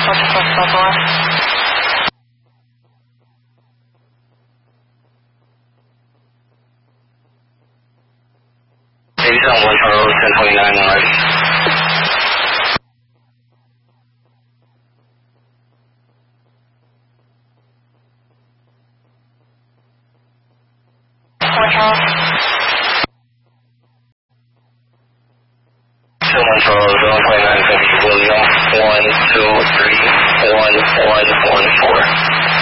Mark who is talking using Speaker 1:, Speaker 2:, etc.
Speaker 1: Maybe on 1 Charlie 1029 already. Charles, 129, William, 123, 1114.